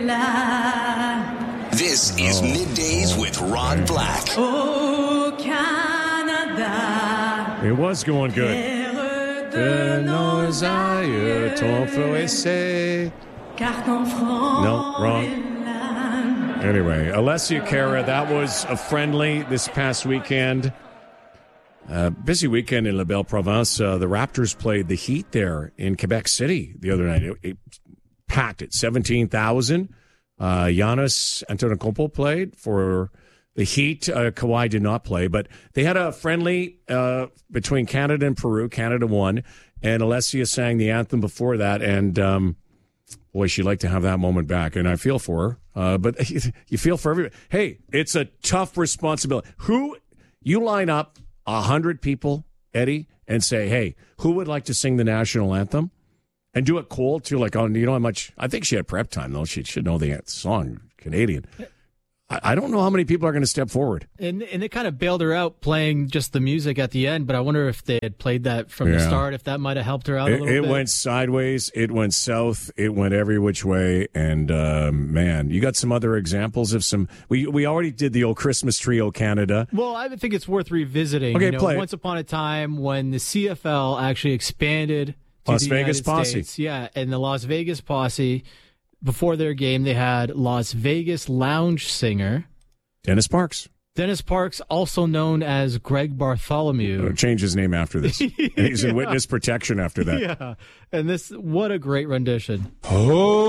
This is Middays with Rod Black. Oh, Canada. It was going good. De nos aïeux t'ont fait essayer. No, wrong. Anyway, Alessia Cara, that was a friendly this past weekend. Busy weekend in La Belle Province. The Raptors played the Heat there in Quebec City the other night. It packed it, 17,000. Giannis Antetokounmpo played for the Heat. Kawhi did not play, but they had a friendly between Canada and Peru. Canada won, and Alessia sang the anthem before that, and boy, she'd like to have that moment back, and I feel for her. But you feel for everybody. Hey, it's a tough responsibility. You line up 100 people, Eddie, and say, hey, who would like to sing the national anthem? And do it cold, too, like, oh, you know how much? I think she had prep time, though. She should know the song, Canadian. I don't know how many people are going to step forward. And they kind of bailed her out playing just the music at the end, but I wonder if they had played that from the start, if that might have helped her out a little bit. It went sideways. It went south. It went every which way. And, man, you got some other examples of some. We already did the old Christmas Trio Canada. Well, I think it's worth revisiting. Okay, play it. Once upon a time when the CFL actually expanded to Las the Vegas United Posse. States. Yeah, and the Las Vegas Posse, before their game, they had Las Vegas lounge singer Dennis Parks. Dennis Parks, also known as Greg Bartholomew. Change his name after this. And he's in witness protection after that. Yeah, and what a great rendition. Oh.